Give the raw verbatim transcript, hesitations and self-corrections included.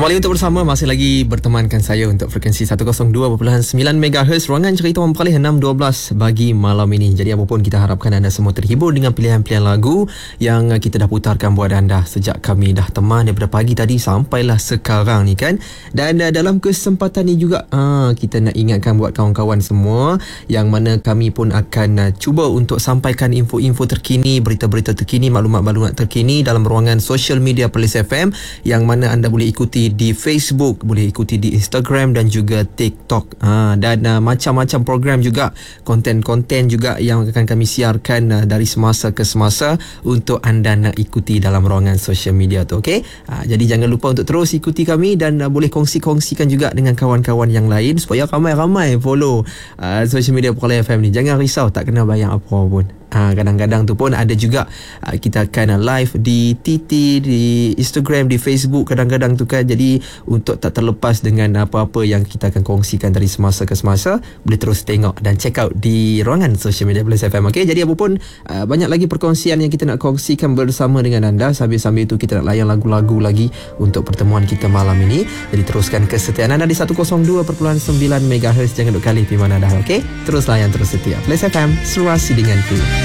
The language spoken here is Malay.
Kembali untuk bersama, masih lagi bertemankan saya untuk frekuensi seratus dua perpuluhan sembilan megahertz ruangan cerita orang Perlis enam dua belas bagi malam ini. Jadi apapun, kita harapkan anda semua terhibur dengan pilihan-pilihan lagu yang kita dah putarkan buat anda sejak kami dah teman daripada pagi tadi sampailah sekarang ni kan. Dan uh, dalam kesempatan ni juga uh, kita nak ingatkan buat kawan-kawan semua yang mana kami pun akan uh, cuba untuk sampaikan info-info terkini, berita-berita terkini, maklumat-maklumat terkini dalam ruangan social media Perlis F M, yang mana anda boleh ikuti di Facebook, boleh ikuti di Instagram dan juga TikTok. Ha, dan uh, macam-macam program juga, konten-konten juga yang akan kami siarkan uh, dari semasa ke semasa untuk anda nak ikuti dalam ruangan social media tu, okey? Ha, jadi jangan lupa untuk terus ikuti kami dan uh, boleh kongsi-kongsikan juga dengan kawan-kawan yang lain supaya ramai-ramai follow uh, social media Perlis F M ni. Jangan risau, tak kena bayar apa pun. Ha, kadang-kadang tu pun ada juga uh, kita akan uh, live di T T, di Instagram, di Facebook kadang-kadang tu kan. Jadi untuk tak terlepas dengan apa-apa yang kita akan kongsikan dari semasa ke semasa, boleh terus tengok dan check out di ruangan social media Perlis F M. Okay? Jadi apa pun, uh, banyak lagi perkongsian yang kita nak kongsikan bersama dengan anda. Sambil-sambil itu kita nak layan lagu-lagu lagi untuk pertemuan kita malam ini. Jadi teruskan kesetiaan anda di seratus dua perpuluhan sembilan megahertz. Jangan duk kali pergi mana dah. Okay? Terus layan, terus setia Perlis F M, serasi denganku.